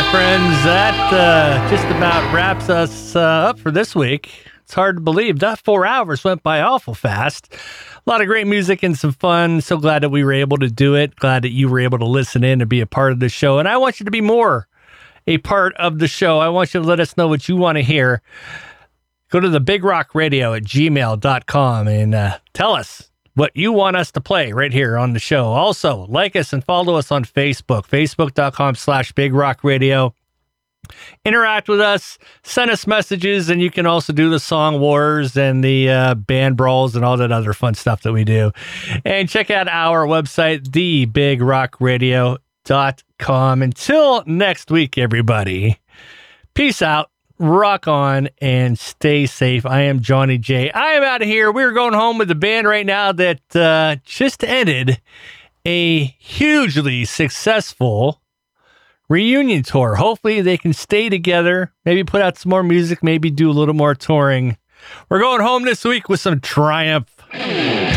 friends, that just about wraps us up for this week. It's hard to believe. That 4 hours went by awful fast. A lot of great music and some fun. So glad that we were able to do it. Glad that you were able to listen in and be a part of the show. And I want you to be more a part of the show. I want you to let us know what you want to hear. Go to the bigrockradio@gmail.com and tell us what you want us to play right here on the show. Also, like us and follow us on Facebook, facebook.com/bigrockradio. Interact with us, send us messages, and you can also do the song wars and the band brawls and all that other fun stuff that we do. And check out our website, thebigrockradio.com. Until next week, everybody, peace out. Rock on and stay safe. I am Johnny J. I am out of here. We're going home with the band right now that just ended a hugely successful reunion tour. Hopefully they can stay together, maybe put out some more music, maybe do a little more touring. We're going home this week with some Triumph.